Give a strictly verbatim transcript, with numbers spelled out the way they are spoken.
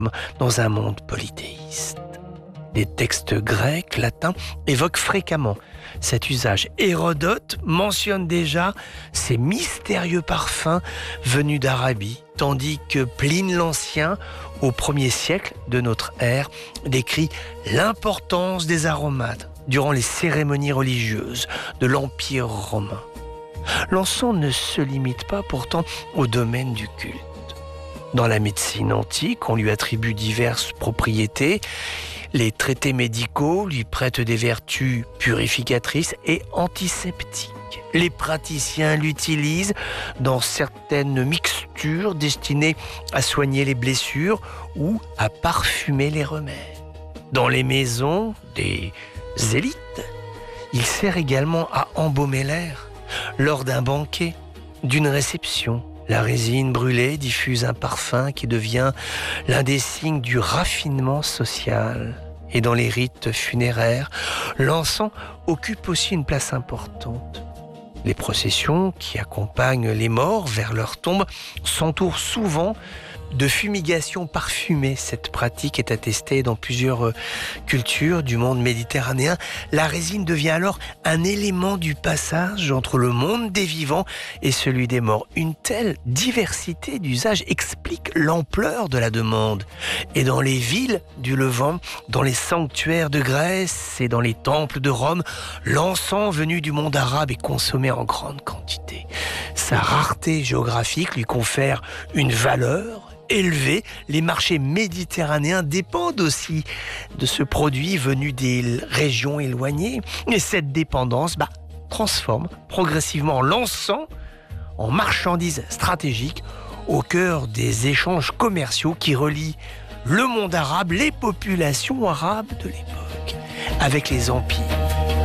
dans un monde polythéiste. Les textes grecs, latins évoquent fréquemment cet usage. Hérodote mentionne déjà ces mystérieux parfums venus d'Arabie, tandis que Pline l'Ancien, au premier siècle de notre ère, décrit l'importance des aromates durant les cérémonies religieuses de l'Empire romain. L'encens ne se limite pas pourtant au domaine du culte. Dans la médecine antique, on lui attribue diverses propriétés. Les traités médicaux lui prêtent des vertus purificatrices et antiseptiques. Les praticiens l'utilisent dans certaines mixtures destinées à soigner les blessures ou à parfumer les remèdes. Dans les maisons des élites, il sert également à embaumer l'air lors d'un banquet, d'une réception. La résine brûlée diffuse un parfum qui devient l'un des signes du raffinement social. Et dans les rites funéraires, l'encens occupe aussi une place importante. Les processions qui accompagnent les morts vers leur tombe s'entourent souvent de fumigations parfumées. Cette pratique est attestée dans plusieurs cultures du monde méditerranéen. La résine devient alors un élément du passage entre le monde des vivants et celui des morts. Une telle diversité d'usages explique l'ampleur de la demande. Et dans les villes du Levant, dans les sanctuaires de Grèce et dans les temples de Rome, l'encens venu du monde arabe est consommé en grande quantité. Sa rareté géographique lui confère une valeur élevé. Les marchés méditerranéens dépendent aussi de ce produit venu des régions éloignées. Et cette dépendance bah, transforme progressivement l'encens en marchandise stratégique au cœur des échanges commerciaux qui relient le monde arabe, les populations arabes de l'époque, avec les empires.